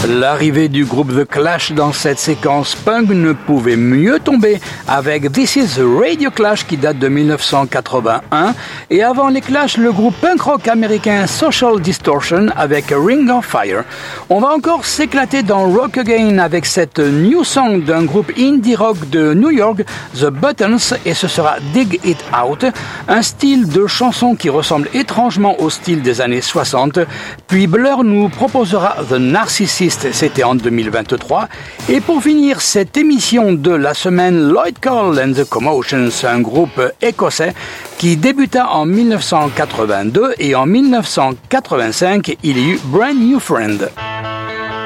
L'arrivée du groupe The Clash dans cette séquence punk ne pouvait mieux tomber avec This Is Radio Clash qui date de 1981 et avant les Clash, le groupe punk rock américain Social Distortion avec Ring of Fire. On va encore s'éclater dans Rock Again avec cette new song d'un groupe indie rock de New York, The Buttons, et ce sera Dig It Out, un style de chanson qui ressemble étrangement au style des années 60. Puis Blur nous proposera The Narcissist, c'était en 2023. Et pour finir cette émission de la semaine, Lloyd Cole and the Commotions, un groupe écossais qui débuta en 1982 et en 1985, il y eut Brand New Friend.